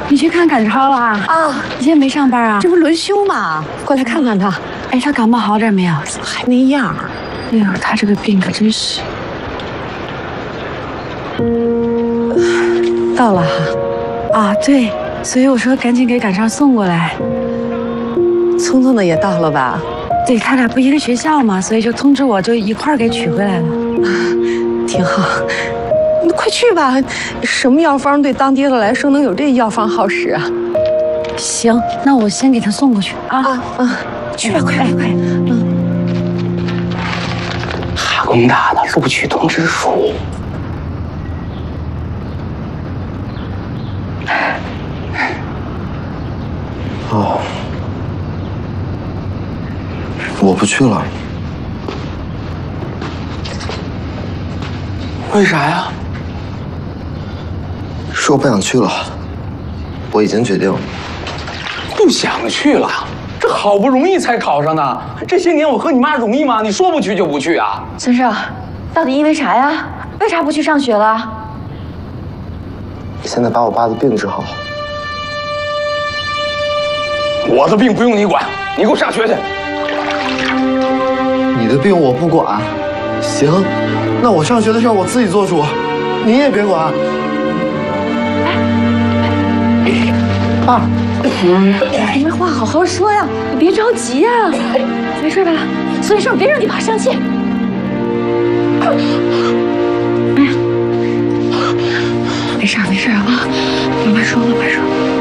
你去看赶超了啊？ 啊， 你今天没上班啊？ 这不轮休吗？过来看看他。 哎，他感冒好点没有？ 还那样。 哎呦，他这个病可真是。 到了哈。 啊，对，所以我说赶紧给赶超送过来。 聪聪的也到了吧？ 对他俩不一个学校嘛，所以就通知我，就一块儿给取回来了。 挺好。你快去吧，什么药方对当爹的来说能有这药方好使啊？ 行，那我先给他送过去啊。 去吧，快快快！ 哈工大的录取通知书。 哦，我不去了。 为啥呀？ 是我不想去了，我已经决定了。 不想去了？这好不容易才考上的，这些年我和你妈容易吗？你说不去就不去啊？ 孙少，到底因为啥呀？为啥不去上学了？ 现在把我爸的病治好。 我的病不用你管，你给我上学去。 你的病我不管。行，那我上学的事儿我自己做主，你也别管。 爸，你们话好好说呀，你别着急呀。没事吧？孙少，别让你爸生气。哎呀，没事没事啊，慢慢说慢慢说。